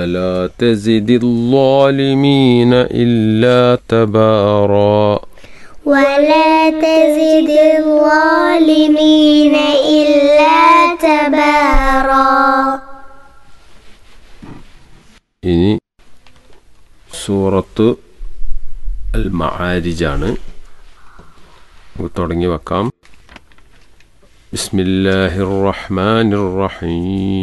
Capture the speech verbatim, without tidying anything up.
ولا تزد الظالمين إلا تبارا ولا تزد الظالمين إلا تبارا. ഇനി സൂറത്ത് അൽ മആരിജാണ്. തുടങ്ങി വെക്കാം. ബിസ്മില്ലാഹിർ റഹ്മാനിർ റഹീം.